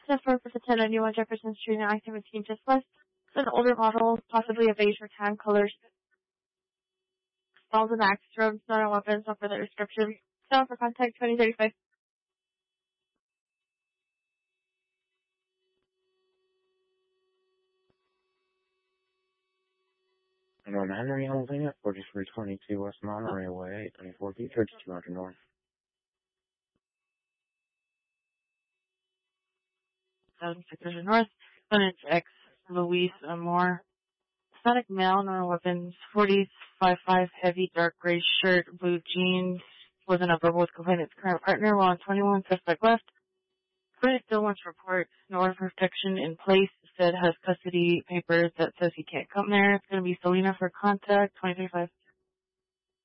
Step 4 for the 1091 Jefferson Street in I-17 just west. It's an older model, possibly a beige or tan color. Stalls and axe throws, not on weapons, not for the description. Stop for contact 2035. Norman Henry, Pennsylvania, 4322 West Monterey Way, 824 feet, 3200 north. 7600 north. Defendant X, Louise Moore. Static male, no weapons, 40.55 heavy dark gray shirt, blue jeans. Wasn't a verbal with complainant's current partner while on 21 suspect left. Complainant still wants report. No order of protection in place. Said has custody papers that says he can't come there. It's going to be Selena for contact 2035.